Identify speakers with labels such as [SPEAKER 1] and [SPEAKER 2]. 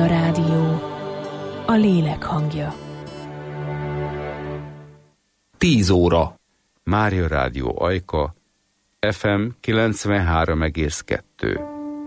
[SPEAKER 1] Mária Rádió, a lélek hangja.
[SPEAKER 2] 10 óra. Mária Rádió Ajka, FM 93,2.